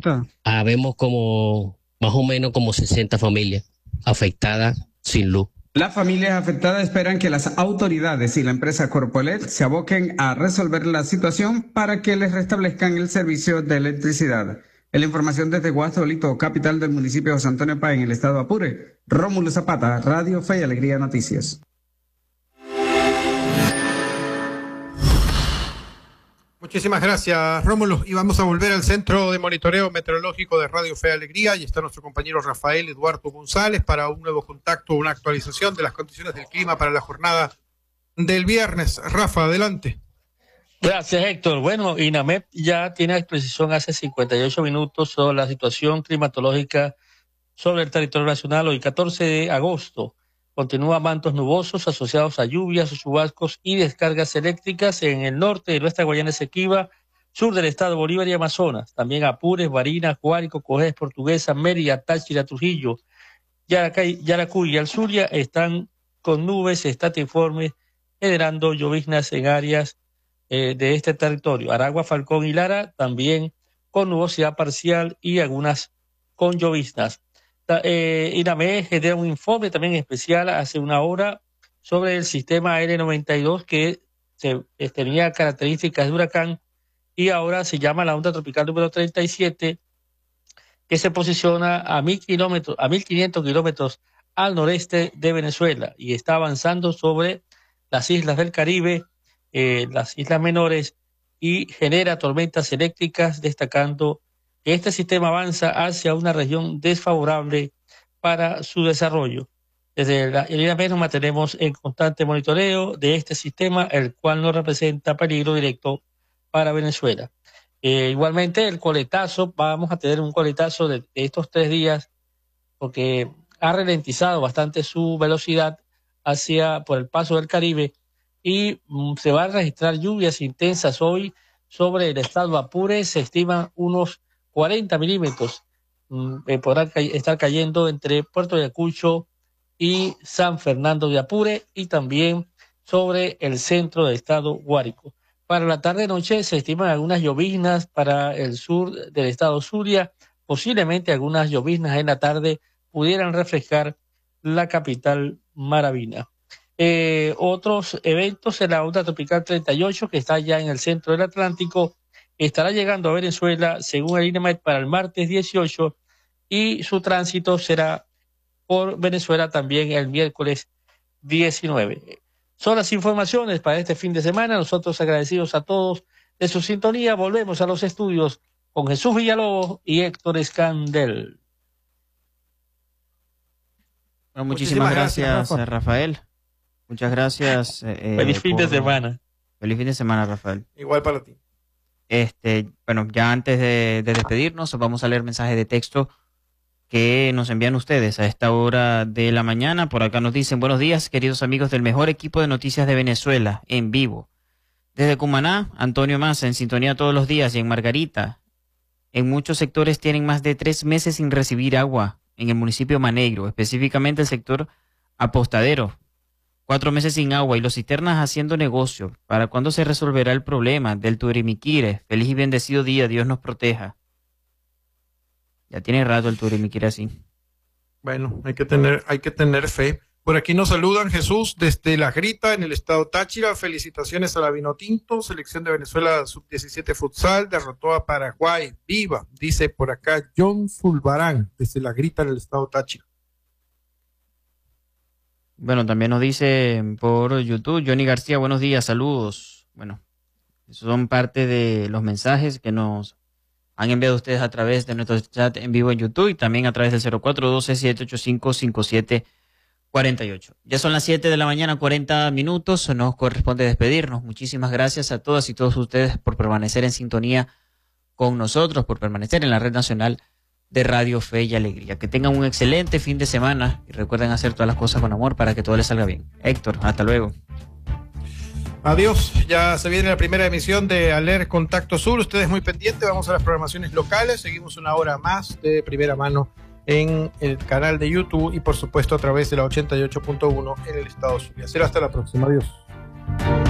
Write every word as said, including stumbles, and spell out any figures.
afectada? Habemos como, más o menos como sesenta familias afectadas sin luz. Las familias afectadas esperan que las autoridades y la empresa Corpoelec se aboquen a resolver la situación para que les restablezcan el servicio de electricidad. En la información desde Guastolito, capital del municipio de José Antonio Páez, en el estado Apure, Rómulo Zapata, Radio Fe y Alegría Noticias. Muchísimas gracias, Rómulo. Y vamos a volver al Centro de Monitoreo Meteorológico de Radio Fe y Alegría. Y está nuestro compañero Rafael Eduardo González para un nuevo contacto, una actualización de las condiciones del clima para la jornada del viernes. Rafa, adelante. Gracias, Héctor. Bueno, INAMEP ya tiene exposición hace cincuenta y ocho minutos sobre la situación climatológica sobre el territorio nacional. Hoy, catorce de agosto, continúa mantos nubosos asociados a lluvias, chubascos y descargas eléctricas en el norte de nuestra Guayana Esequiba, sur del estado Bolívar y Amazonas. También Apures, Barinas, Guárico, Cogés, Portuguesa, Mérida, Táchira, Trujillo, Yaracay, Yaracuy y Alzulia están con nubes estatiformes generando lloviznas en áreas Eh, de este territorio. Aragua, Falcón y Lara también con nubosidad parcial y algunas con lloviznas. Eh, INAME genera un informe también especial hace una hora sobre el sistema R noventa y dos que se, eh, tenía características de huracán y ahora se llama la onda tropical número treinta y siete, que se posiciona a mil kilómetros, a mil quinientos kilómetros al noreste de Venezuela y está avanzando sobre las islas del Caribe, Eh, las islas menores, y genera tormentas eléctricas, destacando que este sistema avanza hacia una región desfavorable para su desarrollo. Desde la, el INAME nos mantenemos en constante monitoreo de este sistema, el cual no representa peligro directo para Venezuela. Eh, igualmente, el coletazo, vamos a tener un coletazo de, de estos tres días, porque ha ralentizado bastante su velocidad hacia por el paso del Caribe, y mm, se van a registrar lluvias intensas hoy sobre el estado Apure. Se estiman unos cuarenta milímetros, mm, eh, podrán ca estar cayendo entre Puerto Ayacucho y San Fernando de Apure, y también sobre el centro del estado Guárico. Para la tarde-noche se estiman algunas lloviznas para el sur del estado Zulia, posiblemente algunas lloviznas en la tarde pudieran refrescar la capital Maravina. Eh, otros eventos: en la onda tropical treinta y ocho, que está ya en el centro del Atlántico, estará llegando a Venezuela, según el INAMET, para el martes dieciocho, y su tránsito será por Venezuela también el miércoles diecinueve. Son las informaciones para este fin de semana. Nosotros agradecidos a todos de su sintonía. Volvemos a los estudios con Jesús Villalobos y Héctor Escandel. Bueno, muchísimas, muchísimas gracias, gracias Rafa. Rafael. Muchas gracias. Eh, feliz fin por... de semana. Feliz fin de semana, Rafael. Igual para ti. Este, bueno, ya antes de, de despedirnos, vamos a leer mensajes de texto que nos envían ustedes a esta hora de la mañana. Por acá nos dicen: buenos días, queridos amigos del mejor equipo de noticias de Venezuela, en vivo. Desde Cumaná, Antonio Massa, en sintonía todos los días, y en Margarita. En muchos sectores tienen más de tres meses sin recibir agua, en el municipio Manegro, específicamente el sector Apostadero. Cuatro meses sin agua y los cisternas haciendo negocio. ¿Para cuándo se resolverá el problema del Turimiquire? Feliz y bendecido día, Dios nos proteja. Ya tiene rato el Turimiquire así. Bueno, hay que tener, hay que tener fe. Por aquí nos saludan, Jesús, desde La Grita, en el estado Táchira. Felicitaciones a la Vinotinto, selección de Venezuela sub diecisiete futsal, derrotó a Paraguay. ¡Viva! Dice por acá John Fulbarán, desde La Grita, en el estado Táchira. Bueno, también nos dice por YouTube Johnny García: buenos días, saludos. Bueno, esos son parte de los mensajes que nos han enviado ustedes a través de nuestro chat en vivo en YouTube y también a través del cero cuatro uno dos, siete ocho cinco, cinco siete cuatro ocho. Ya son las siete de la mañana, cuarenta minutos. Nos corresponde despedirnos. Muchísimas gracias a todas y todos ustedes por permanecer en sintonía con nosotros, por permanecer en la red nacional de Radio Fe y Alegría. Que tengan un excelente fin de semana y recuerden hacer todas las cosas con amor para que todo les salga bien. Héctor, hasta luego. Adiós, ya se viene la primera emisión de Aler Contacto Sur. Ustedes muy pendientes, vamos a las programaciones locales. Seguimos una hora más de primera mano en el canal de YouTube y por supuesto a través de la ochenta y ocho punto uno en el estado Zulia. Será hasta la próxima. Adiós.